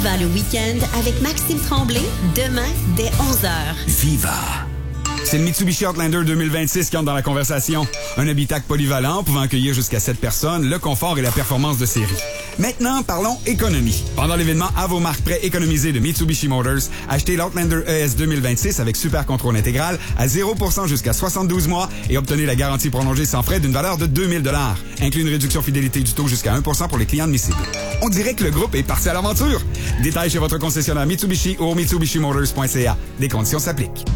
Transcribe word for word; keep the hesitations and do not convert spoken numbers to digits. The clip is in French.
Viva le week-end avec Maxime Tremblay, demain dès onze heures. Viva. C'est le Mitsubishi Outlander deux mille vingt-six qui entre dans la conversation. Un habitacle polyvalent pouvant accueillir jusqu'à sept personnes, le confort et la performance de série. Maintenant, parlons économie. Pendant l'événement À vos marques prêts économisés de Mitsubishi Motors, achetez l'Outlander E S deux mille vingt-six avec super contrôle intégral à zéro pour cent jusqu'à soixante-douze mois et obtenez la garantie prolongée sans frais d'une valeur de deux mille dollars. Inclut une réduction fidélité du taux jusqu'à un pour cent pour les clients admissibles. On dirait que le groupe est parti à l'aventure. Détails chez votre concessionnaire Mitsubishi ou au mitsubishi motors point c a. Des conditions s'appliquent.